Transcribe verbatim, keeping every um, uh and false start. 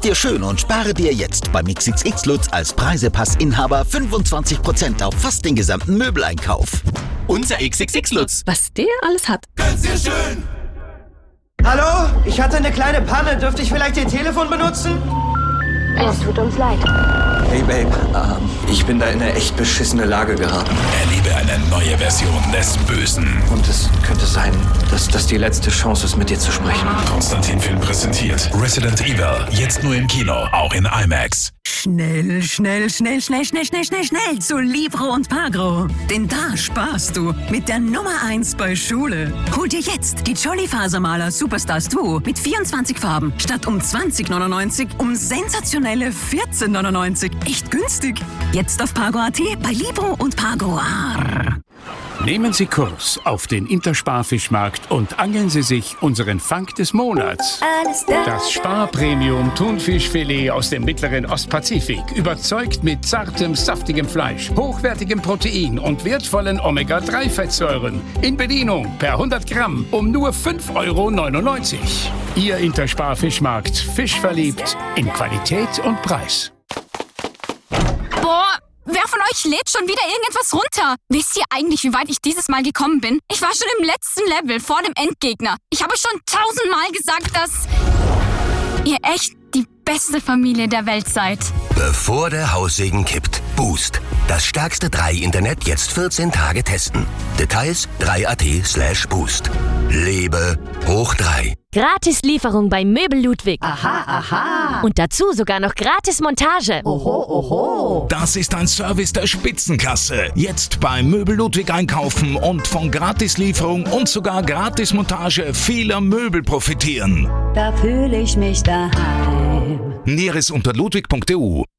dir schön und spare dir jetzt beim X X X Lutz als Preisepass-Inhaber fünfundzwanzig Prozent auf fast den gesamten Möbeleinkauf. Unser X X X Lutz. Was der alles hat. Ganz sehr schön. Hallo? Ich hatte eine kleine Panne. Dürfte ich vielleicht Ihr Telefon benutzen? Es tut uns leid. Hey Babe, ähm, ich bin da in eine echt beschissene Lage geraten. Erlebe eine neue Version des Bösen. Und es könnte sein, dass das die letzte Chance ist, mit dir zu sprechen. Konstantin Film präsentiert Resident Evil, jetzt nur im Kino, auch in IMAX. Schnell, schnell, schnell, schnell, schnell, schnell, schnell, schnell zu Libro und Pagro. Denn da sparst du mit der Nummer eins bei Schule. Hol dir jetzt die Jolly Fasermaler Superstars Duo mit vierundzwanzig Farben statt um zwanzig neunundneunzig um sensationelle vierzehn neunundneunzig. Echt günstig. Jetzt auf Pago Punkt at bei Libro und Pagro. Arr. Nehmen Sie Kurs auf den Intersparfischmarkt und angeln Sie sich unseren Fang des Monats. Das Sparpremium Thunfischfilet aus dem mittleren Ostpazifik überzeugt mit zartem, saftigem Fleisch, hochwertigem Protein und wertvollen Omega drei Fettsäuren. In Bedienung per hundert Gramm um nur fünf Euro neunundneunzig. Ihr Intersparfischmarkt. Fisch verliebt in Qualität und Preis. Boah! Wer von euch lädt schon wieder irgendetwas runter? Wisst ihr eigentlich, wie weit ich dieses Mal gekommen bin? Ich war schon im letzten Level, vor dem Endgegner. Ich habe schon tausendmal gesagt, dass ihr echt die beste Familie der Welt seid. Bevor der Haussegen kippt. Boost. Das stärkste drei Internet jetzt vierzehn Tage testen. Details drei Punkt at slash boost. Lebe hoch drei. Gratislieferung bei Möbel Ludwig. Aha, aha. Und dazu sogar noch gratis Montage. Oho, oho. Das ist ein Service der Spitzenklasse. Jetzt bei Möbel Ludwig einkaufen und von Gratislieferung und sogar Gratismontage vieler Möbel profitieren. Da fühle ich mich daheim. Näheres unter ludwig punkt e u.